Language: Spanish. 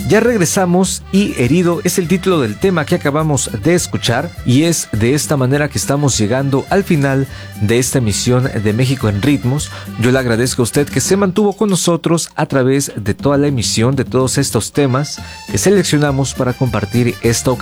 Ya regresamos y Herido es el título del tema que acabamos de escuchar, y es de esta manera que estamos llegando al final de esta emisión de México en Ritmos. Yo le agradezco a usted que se mantuvo con nosotros a través de toda la emisión, de todos estos temas que seleccionamos para compartir esta ocasión.